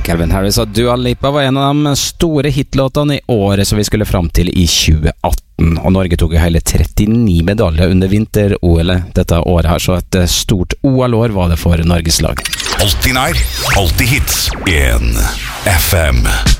Calvin Harris og Dua Lipa var en av de store hitlåtene I året som vi skulle fram til I 2018, og Norge tok jo hele 39 medaljer under vinter-OL dette året her, så et stort OL-år var det for Norges lag. Alltid nær, alltid hits, 1 FM.